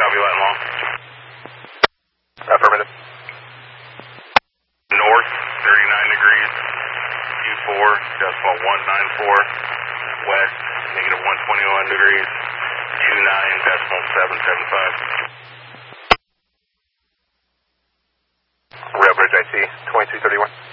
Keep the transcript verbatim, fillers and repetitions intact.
Copy, light and long. Affirmative. North, thirty-nine degrees, Q four, decimal one nine four. West, negative one twenty-one degrees, two nine decimal seven seven five. Railbridge I C, twenty-two thirty-one.